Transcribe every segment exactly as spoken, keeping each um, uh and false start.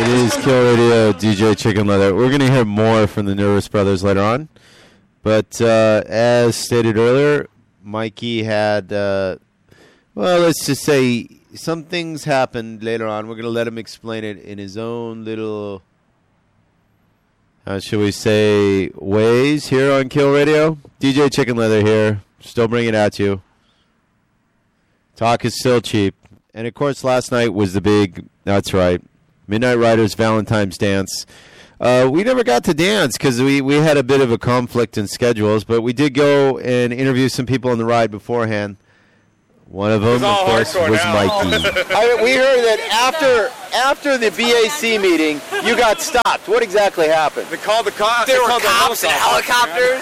It is Kill Radio, D J Chicken Leather. We're going to hear more from the Nervous Brothers later on. But uh, as stated earlier, Mikey had, uh, well, let's just say some things happened later on. We're going to let him explain it in his own little, how should we say, ways here on Kill Radio. D J Chicken Leather here, still bringing it at you. Talk is still cheap. And, of course, last night was the big, that's right, Midnight Riders Valentine's Dance. Uh, we never got to dance because we, we had a bit of a conflict in schedules, but we did go and interview some people on the ride beforehand. One of them, of course, was now. Mikey. I, we heard that after after the B A C meeting, you got stopped. What exactly happened? They called the cops. There they were called cops the and helicopters.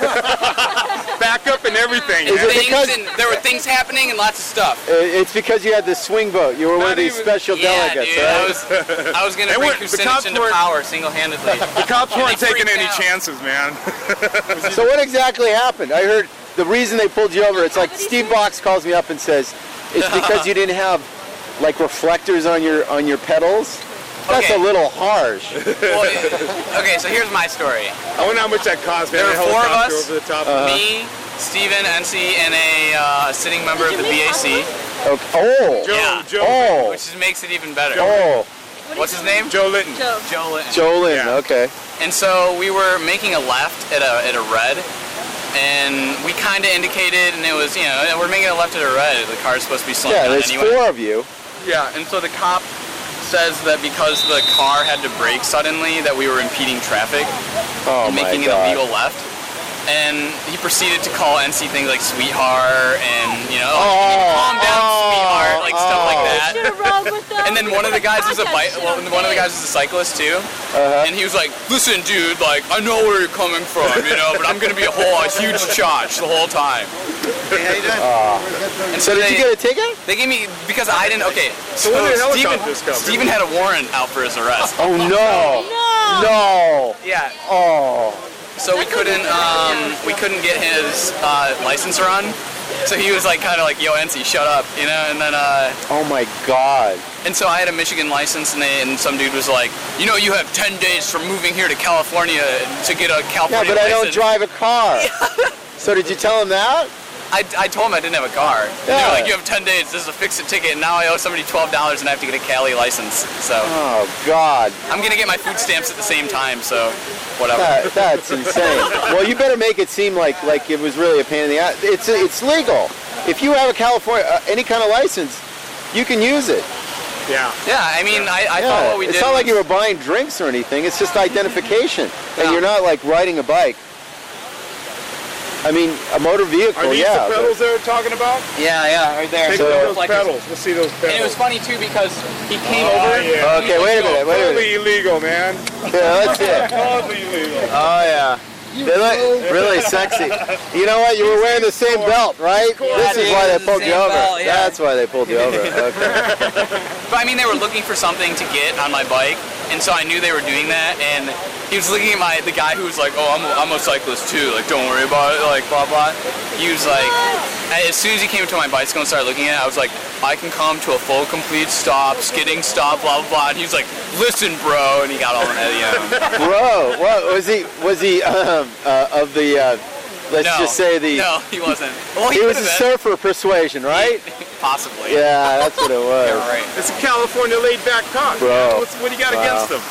Backup and everything. Is man. it things because- and there were things happening and lots of stuff. Uh, it's because you had the swing vote. You were one of Not these even- special Yeah, delegates, dude. right? I was, I was going They to bring weren't- the Kucinich cops into weren't- power single-handedly. The cops And weren't they taking freaked any out. chances, man. So what exactly happened? I heard the reason they pulled you over, it's like Steve Box calls me up and says, it's because you didn't have like reflectors on your on your pedals. That's Okay. a little harsh. Well, okay, so here's my story. I wonder how much that cost. There man. were A four of helicopter us. Over the top. Uh-huh. Me, Steven, N C, and a uh, sitting member of the B A C, Okay. Oh. Joe, yeah. Joe, Oh. which is, makes it even better. Oh. What's his name? Joe Litton. Joe. Joe Litton. Joe Lynn. Yeah. Okay. And so we were making a left at a at a red, and we kind of indicated, and it was, you know, we're making a left at a red. The car's supposed to be slowing Yeah, down there's anyway. four of you. Yeah, and so the cop says that because the car had to brake suddenly, that we were impeding traffic Oh and my making God. an illegal left. And he proceeded to call N C things like sweetheart and, you know, Oh, calm down, oh, sweetheart, like stuff like oh. that. Should have rolled with them. And then one of the guys was a bike. Well, one of the guys was a cyclist too, Uh-huh. and he was like, "Listen, dude, like I know where you're coming from, you know, but I'm gonna be a whole a huge chotch the whole time." Hey, how you doing? And So did they, you get a ticket? They gave me because I didn't. Okay, so, when did Steven, helicopters come? Steven had a warrant out for his arrest. Oh no. No. No. Yeah, Oh. so we couldn't um we couldn't get his uh, license run. So he was like kind of like, "Yo, N C, shut up," you know, and then uh. Oh my God. And so I had a Michigan license, and, they, and some dude was like, "You know, you have ten days from moving here to California to get a Yeah, California but I don't license." drive a car. So did you tell him that? I, I told him I didn't have a car. And they Yeah. were like, "You have ten days. This is a fix-it ticket, and now I owe somebody twelve dollars, and I have to get a Cali license." So Oh God. I'm gonna get my food stamps at the same time. So whatever. That, that's insane. Well, you better make it seem like like it was really a pain in the ass. It's it's legal. If you have a California uh, any kind of license, you can use it. Yeah. Yeah, I mean, I, I Yeah. thought what we It's did. not like you was- were buying drinks or anything. It's just identification, and Yeah. you're not like riding a bike. I mean, a motor vehicle, Are these yeah. the but- pedals they were talking about? Yeah, yeah, right there. Take So- a look at those Like- pedals. Let's see those pedals. And it was funny too because he came Oh, over. yeah. Okay, wait a minute, wait a minute. Totally illegal, man. Yeah, let's see it. Totally illegal. Oh yeah. They look really sexy. You know what? You were wearing the same belt, right? This is dude, why they the pulled you same over. belt, yeah. That's why they pulled you over. Okay. But I mean, they were looking for something to get on my bike, and so I knew they were doing that. And he was looking at my the guy who was like, "Oh, I'm a, I'm a cyclist too. Like, don't worry about it. Like, blah blah." He was like, as soon as he came to my bicycle and started looking at it, I was like, "I can come to a full, complete stop, skidding stop, blah blah blah." And he was like, "Listen, bro," and he got all in it, you know. Bro, what was he? Was he um, uh, of the? Uh, let's No, just say the. no, he wasn't. Well, he, He was could a have been. surfer persuasion, right? Possibly. Yeah, that's what it was. Yeah, right. It's a California laid-back cop. Bro. man. What's, what do you got Wow. against them?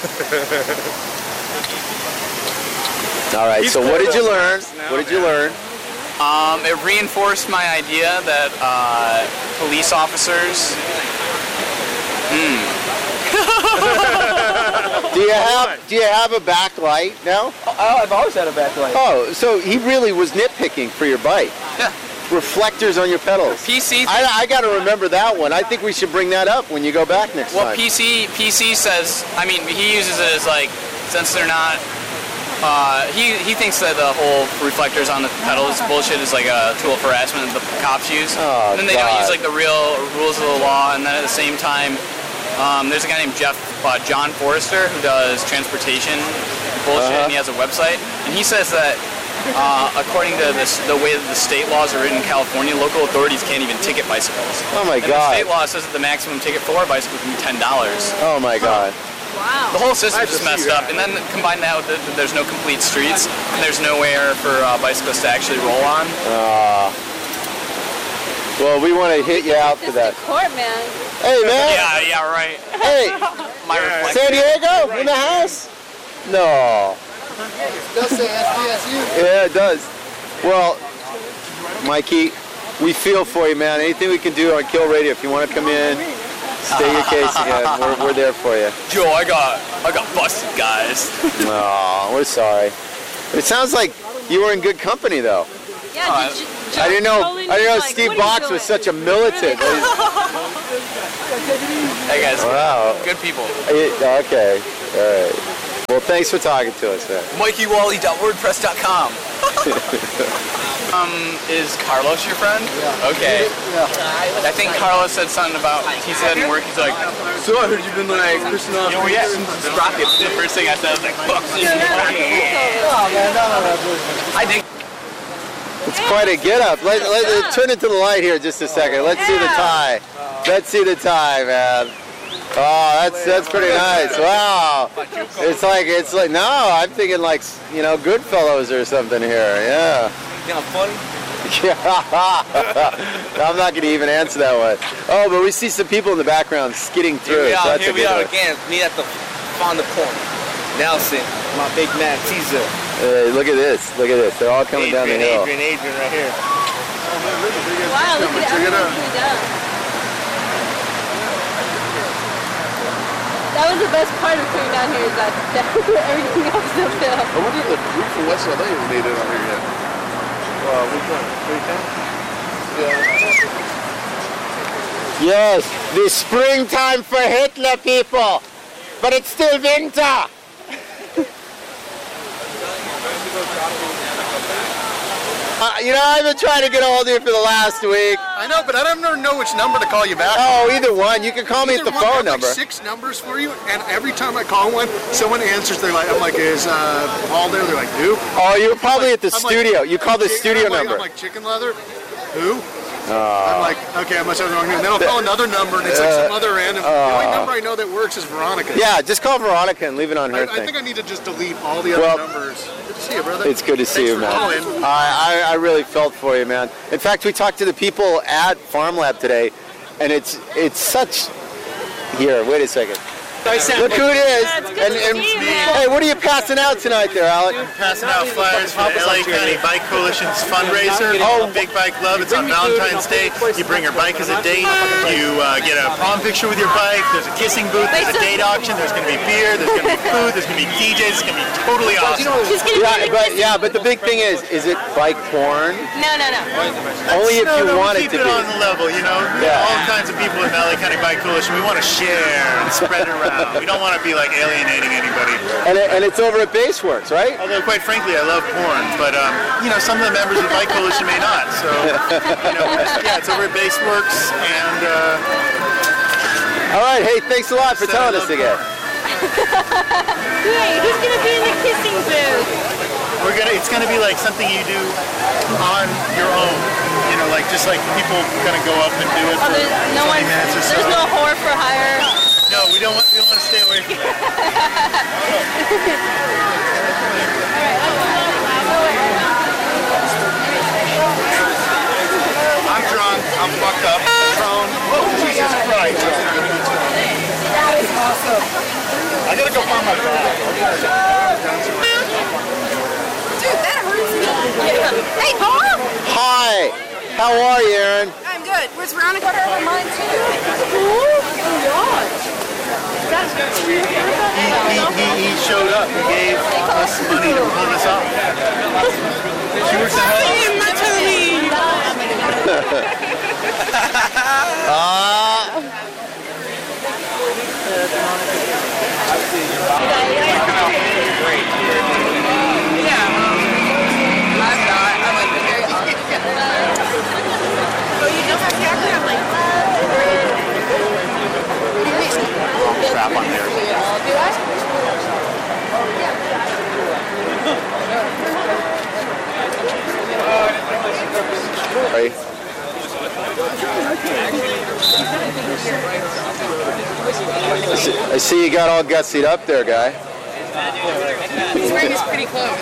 All right. He's So what cool did you though. learn? Now, What did you man. learn? Um, it reinforced my idea that uh, police officers. Do you have Do you have a backlight now? Oh, I've always had a backlight. Oh, so he really was nitpicking for your bike. Yeah. Reflectors on your pedals. P C. I, I got to remember that one. I think we should bring that up when you go back next Well, time. P C P C says. I mean, he uses it as like, since they're not. Uh, he he thinks that the whole reflectors on the pedals bullshit is like a tool for harassment that the cops use. Oh, and then they don't God. use like the real rules of the law. And then at the same time, um, there's a guy named Jeff uh, John Forrester who does transportation bullshit, Uh-huh. and he has a website. And he says that uh, according to this, the way that the state laws are written in California, local authorities can't even ticket bicycles. Oh my And God. the state law says that the maximum ticket for a bicycle can be ten dollars. Oh my God. Wow. The whole system's Nice to just see messed you, up, yeah. and then combine that with the, that there's no complete streets, and there's nowhere for uh, bicyclists to actually roll on. Uh, well, we want to hit you out for This that. is court, man. Hey, man. Yeah, yeah, right. Hey, My Yeah. reflection. San Diego in the house? No. Does say S D S U. Yeah, it does. Well, Mikey, we feel for you, man. Anything we can do on Kill Radio, if you want to come in, state your case again. We're, we're there for you. Joe, I got, I got busted, guys. No, we're sorry. It sounds like you were in good company, though. Yeah, Uh, did you, I didn't know. Joe I didn't know like, Steve what are you Box was doing? such a militant. Hey guys, Wow. good people. Eh, Okay. All right. Well, thanks for talking to us, man. Mikey Wally dot wordpress dot com. um, is Carlos your friend? Yeah. Okay. Yeah. I think Carlos said something about, he said in work, he's like, so I heard you've been like, pushing off. Oh yeah, the rockets. The first thing I said, I was like, fuck this. Oh man, no, no, no. I think. It's quite a get up. Let, let, let- turn it to the light here just a second. Let's see the tie. Let's see the tie, man. Oh, that's that's pretty nice. Wow. It's like it's like no, I'm thinking like you know Goodfellas or something here. Yeah. You know, funny. Yeah. I'm not going to even answer that one. Oh, but we see some people in the background skidding through. Here we so are, that's here a we good are one. again. Meet at the Fonda Point. Nelson, my big man, Caesar. Hey, look at this. Look at this. They're all coming down the Adrian, hill. Adrian, Adrian, right here. Wow, look at everyone coming down. That was the best part of coming down here is that, that everything else is uphill. I wonder if the roof of West L A has made it on here yet. Uh, which one? Freetown? Yes, the springtime for Hitler, people. But it's still winter. Uh, you know, I've been trying to get a hold of you for the last week. I know, but I don't never know which number to call you back. Oh, either one. You can call me at Either the one, I phone have number. Like six numbers for you, and every time I call one, someone answers. They're like, I'm like, is uh, Paul there? They're like, who? Oh, you were probably at the I'm like, studio. You called the chicken- studio I'm like, number. I'm like, chicken leather? Who? I'm like, okay, I must have the wrong name. Then I'll call another number, and it's like some other random. the only number I know that works is Veronica. Yeah, just call Veronica and leave it on I, her I thing. think I need to just delete all the other Well, numbers. Good to see you, brother. It's good to see Thanks you, for man. calling. I, I I really felt for you, man. In fact, we talked to the people at Farm Lab today, and it's it's such. Here, wait a second. Look who it is. Yeah, it's good And, to and see you, man. hey, what are you passing out tonight, there, Alec? Passing out flyers for the L A County Bike Coalition's fundraiser, Oh. Big Bike Love. It's on Valentine's Day. You bring your bike as a date. You uh, get a prom picture with your bike. There's a kissing booth. There's a date auction. There's going to be beer. There's going to be food. There's going to be D Js. It's going to be totally awesome. She's gonna Yeah, be but yeah, but the big thing is, is it bike porn? No, no, no. Only if no, you no, want we it keep to it be. on the level, you know. Yeah. All kinds of people in the L A County Bike Coalition. We want to share and spread it around. We don't want to be like alienating anybody. And, it, and it's over at Baseworks, right? Although, quite frankly, I love porn, but um, you know, some of the members of the Bike Coalition may not. So, you know, yeah, it's over at Baseworks, and uh, All right, hey, thanks a lot for Said telling I us love again. Hey, who's gonna be in the kissing booth? we're gonna. It's gonna be like something you do on your own. You know, like just like people gonna go up and do it Oh, for there's no one. twenty minutes or so. There's no whore for hire. No, we don't want. We don't want to stay away from that. I'm drunk. I'm fucked up. Prone. Oh, Jesus Christ. I gotta go find my bag. Dude, that hurts me. Hey, Paul! Hi, how are you, Aaron? I'm good. Where's Veronica? Her mine too. He, he, he, he showed up. He gave us money to pull this off. She works at home. Ah. Crap on there. Right. I see, I see you got all gutsied up there, guy. He's wearing his pretty clothes.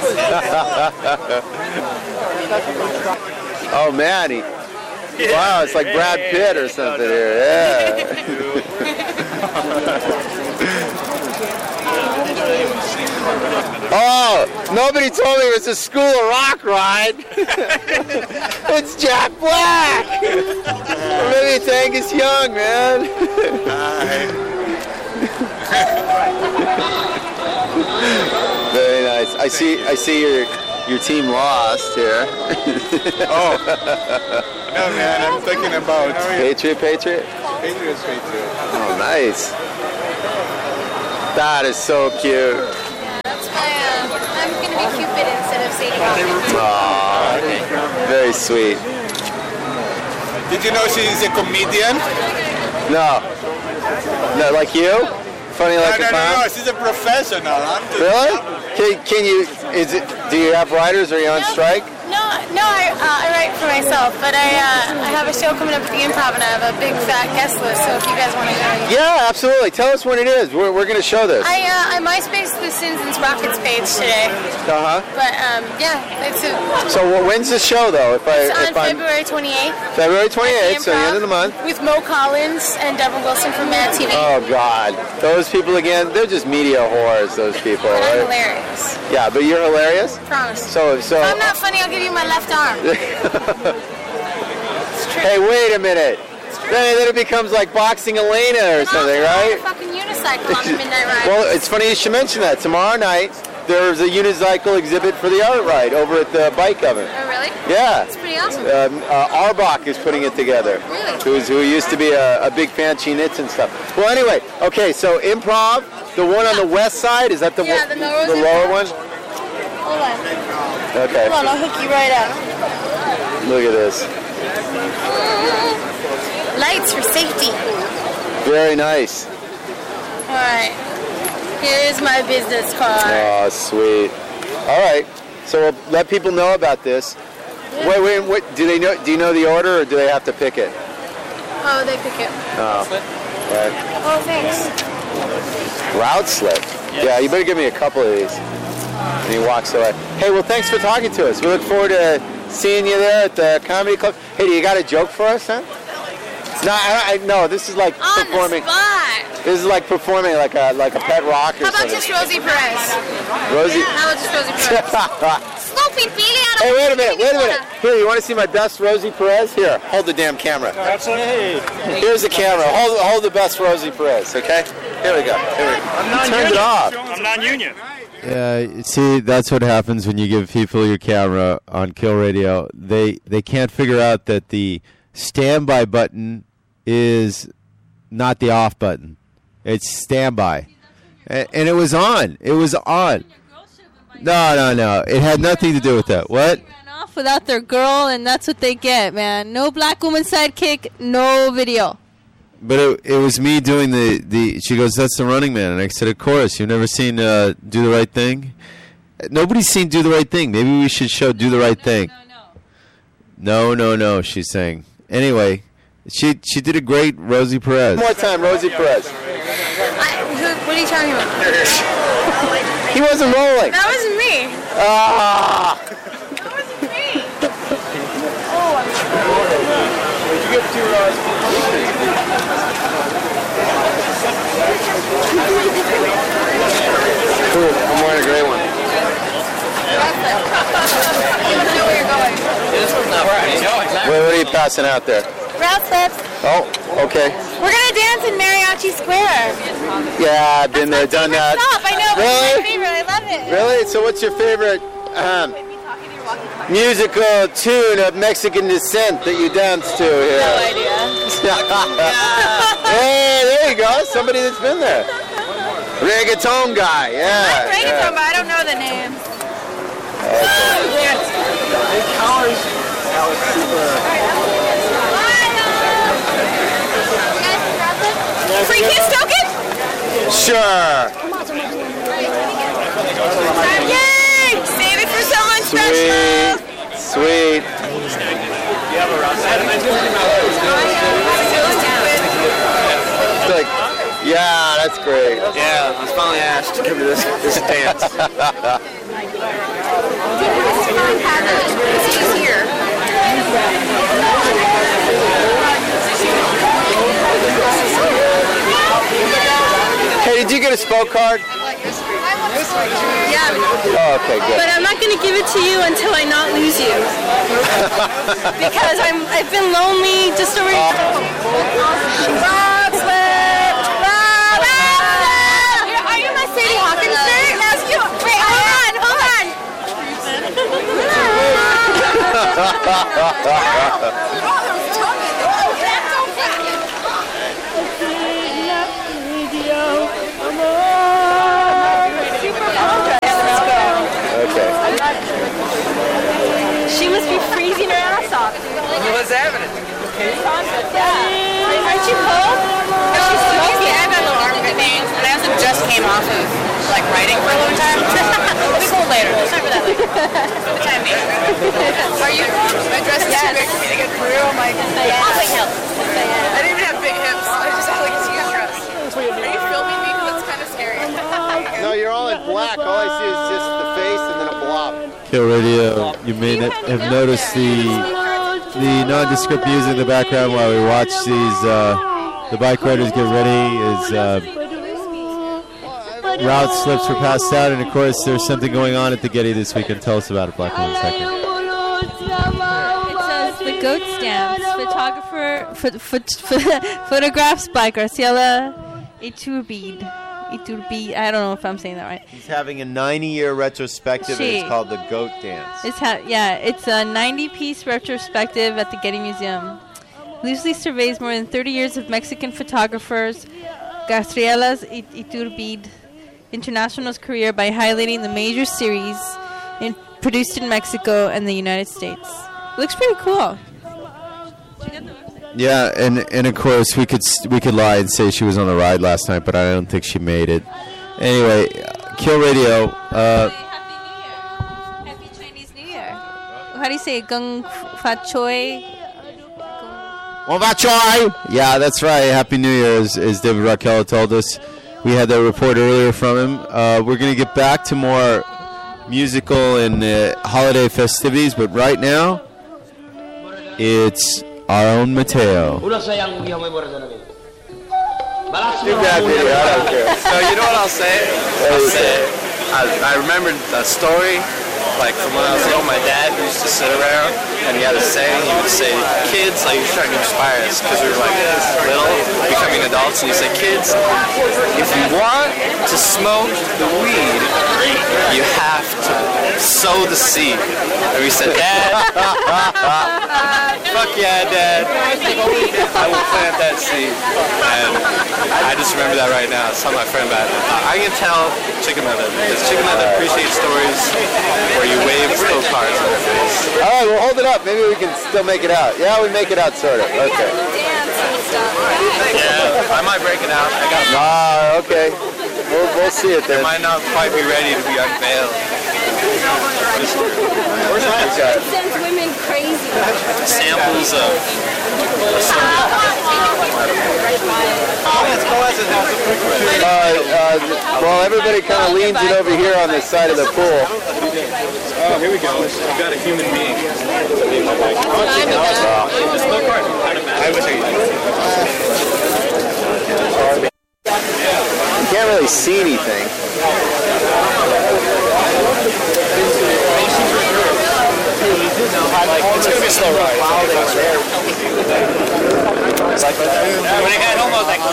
Oh man, he, wow, it's like Brad Pitt or something here. Yeah. Oh, nobody told me it was a School of Rock ride. It's Jack Black. Or maybe it's Angus Young, man. Very nice. I see. I see your your team lost here. Oh, no, man. I'm thinking about Patriot, Patriot. Patriots, Patriot. Oh, nice. That is so cute. That's my, uh, I'm going to be Cupid instead of Sadie Hawkins. Aww, very sweet. Did you know she's a comedian? No. No, like you? Funny like no, a no, clown? no, no, she's a professional. I'm just, Really? Can, can you, is it, do you have writers? Are you on strike? No, no, I, uh, I write for myself, but I uh, I have a show coming up at the Improv, and I have a big fat guest list. So if you guys want to go, Yeah, absolutely. Tell us when it is. We're, we're going to show this. I uh, I MySpace the Sins and Sprockets page today. Uh-huh. But um, yeah, it's a, So well, when's the show, though? If I, it's on if I'm, February twenty-eighth. February twenty-eighth, so the end of the month. With Mo Collins and Deborah Wilson from Mad T V. Oh, God. Those people again, they're just media whores, those people, And I'm right? hilarious. Yeah, but you're hilarious? Promise. So, so... If I'm not funny, I'll give you my left arm. Hey, wait a minute. Then, then it becomes like boxing Elena or something, right? A fucking unicycle on the Midnight Ride. Well, it's funny you should mention that. Tomorrow night, there's a unicycle exhibit for the art ride over at the Bike Oven. Oh, really? Yeah. That's pretty awesome. Um, uh, Arbach is putting it together. Really? Who's, who used to be a, a big fan, she knits and stuff. Well, anyway, okay, so Improv, the one on the west side, is that the, Yeah, the Melrose the lower one? Hold on. Okay. Hold on, I'll hook you right up. Look at this. Lights for safety. Very nice. All right. Here's my business card. Oh, sweet. All right. So we'll let people know about this. Wait, wait, wait. Do they know? Do you know the order, or do they have to pick it? Oh, they pick it. Oh. Right. Oh, thanks. Route slip. Yeah, you better give me a couple of these. And he walks away. Hey, well, thanks for talking to us. We look forward to seeing you there at the comedy club. Hey, do you got a joke for us, huh? No, I, I no. This is like On performing. the spot. This is like performing like a like a pet rock or How about something. just Rosie Perez? Rosie. How about just Rosie Perez? Sloopy Billy out of Hey, wait a minute, wait a minute. Here, you want to see my best Rosie Perez? Here, hold the damn camera. Absolutely. Here's the camera. Hold, hold the best Rosie Perez, okay? Here we go. Here we go. I'm Turns it off. I'm non-union. Yeah, see, that's what happens when you give people your camera on Kill Radio. They they can't figure out that the standby button is not the off button. It's standby. And, and it was on. It was on. No, no, no. It had nothing to do with that. What? Off without their girl, and that's what they get, man. No black woman sidekick, no video. But it, it was me doing the, the... She goes, that's the Running Man. And I said, of course. You've never seen uh, Do the Right Thing? Nobody's seen Do the Right Thing. Maybe we should show Do the Right Thing. No, no, no, she's saying. Anyway, she she did a great Rosie Perez. One more time, Rosie Perez. I, who, what are you talking about? He wasn't rolling. That wasn't me. Ah! That wasn't me. Oh, I'm Did you get two Cool. I'm wearing a gray one. You don't know where you're going. Wait, what are you passing out there? Route slips. Oh, okay. We're gonna dance in Mariachi Square. Yeah, I've been there, done that. Stop! I know. Really? It's my favorite. I love it. Really? So what's your favorite um, musical tune of Mexican descent that you dance to here? No idea. Hey, there you go. Somebody that's been there. Reggaeton guy, yeah. I'm reggaeton, yeah. but I don't know the names. Free kiss token? Sure. Yay! Save it for someone Sweet. special. Sweet. Like, yeah, that's great. Yeah, I was finally asked to give this this dance. He's here. Hey, did you get a spoke card? Yeah. Oh, okay, good. But I'm not going to give it to you until I not lose you. Because I'm, I've been lonely just over here. Rob slipped! Rob slipped! Are you my Sadie Hawkins shirt? Yes, you. Wait, hold on, hold on. Okay. She must be freezing her ass off. What's happening? Yeah. Aren't you cold? No, she's smoky. I have a little armpit pain, and I also just came off of like writing for a long time. It'll be cold later. It's time for that later. The time being. Are you cold? My dress is too big for me to get through. Oh my god. I'll take help. I didn't even have big hips. I just had like a huge dress. Are you filming me? Because it's kind of scary. No, you're all in black. All I see is just the face and then a blob. Kill Radio, you may not have noticed the the nondescript music in the background while we watch these uh, the bike riders get ready. Is uh, route slips were passed out, and of course there's something going on at the Getty this weekend. Tell us about it, Black Woman Second. It says the goat stamps. Photographer ph- ph- ph- photographs by Graciela Iturbide. Iturbide. I don't know if I'm saying that right. He's having a ninety-year retrospective, and She. it's called the Goat Dance. It's ha- yeah, it's a ninety-piece retrospective at the Getty Museum. Loosely surveys more than thirty years of Mexican photographers Graciela Iturbide International's career by highlighting the major series in, produced in Mexico and the United States. Looks pretty cool. Yeah, and and of course we could we could lie and say she was on the ride last night, but I don't think she made it. Anyway, Kill Radio. Uh, Happy Chinese New Year. How do you say it? Gung Fa Choi? Yeah, that's right. Happy New Year, as, as David Raquel told us. We had that report earlier from him. Uh, we're going to get back to more musical and uh, holiday festivities, but right now, it's our own Mateo. Too bad video, I don't care. So you know what I'll say? I'll say I, I remembered the story, like from when I was little. My dad used to sit around and he had a saying. He would say, "Kids," like he was trying to inspire us because we were like little, becoming adults. And he said, "Kids, if you want to smoke the weed, you have to sow the seed." And we said, "Dad, fuck yeah, Dad, I will plant that seed." And I just remember that right now. I was telling my friend about it. I can tell Chicken Leather because Chicken Leather appreciates stories where you wave still cards in their face. All right, well, hold it up. Maybe we can still make it out. Yeah, we make it out, sort of. Okay. Yeah, I might break it out. I got. Ah, okay. We'll, we'll see it then. It might not quite be ready to be unveiled. Where's that guy? Sends women crazy. Samples of. Uh, uh, well, everybody kind of leans it over here on the side of the pool. Oh, here we go. We've got a human being. I wish I could. You can't really see anything. It's gonna be a slow ride. It's like when I got home, I was like,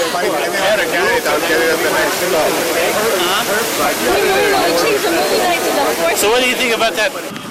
so what do you think about that?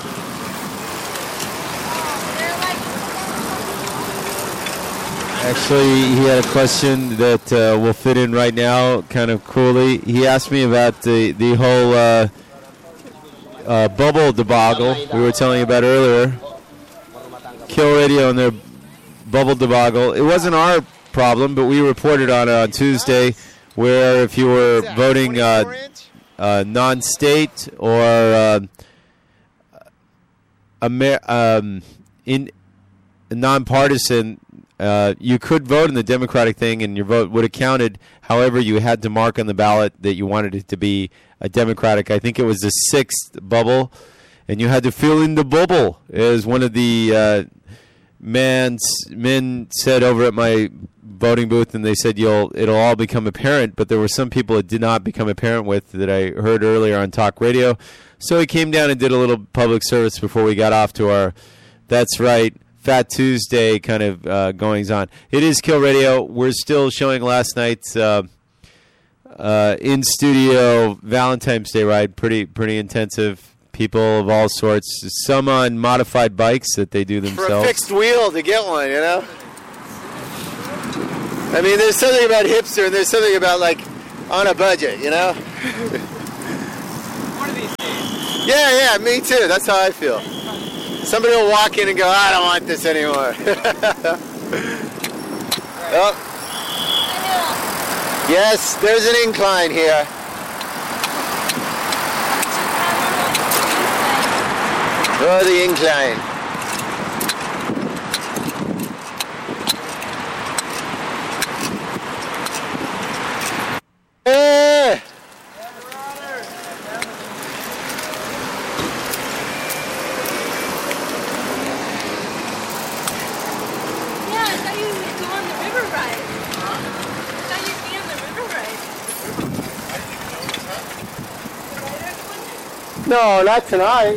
Actually, he had a question that uh, will fit in right now, kind of coolly. He asked me about the the whole uh, uh, bubble debacle we were telling you about earlier. Kill Radio and their bubble debacle. It wasn't our problem, but we reported on it on Tuesday, where if you were voting uh, uh, non-state or uh, Amer- um, in nonpartisan. Uh, you could vote in the Democratic thing, and your vote would have counted. However, you had to mark on the ballot that you wanted it to be a Democratic. I think it was the sixth bubble, and you had to fill in the bubble, as one of the uh, men men said over at my voting booth, and they said you'll it'll all become apparent. But there were some people it did not become apparent with that I heard earlier on talk radio. So he came down and did a little public service before we got off to our That's Right Fat Tuesday kind of uh, goings on. It is Kill Radio. We're still showing last night's uh, uh, in studio Valentine's Day ride. Pretty pretty intensive. People of all sorts. Some on modified bikes that they do themselves. For a fixed wheel to get one, you know. I mean, there's something about hipster, and there's something about like on a budget, you know. One of these days. Yeah, yeah, me too. That's how I feel. Somebody will walk in and go, I don't want this anymore. Oh. Yes, there's an incline here. Oh, the incline. Eh. No, not tonight.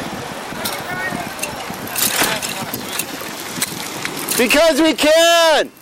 Because we can!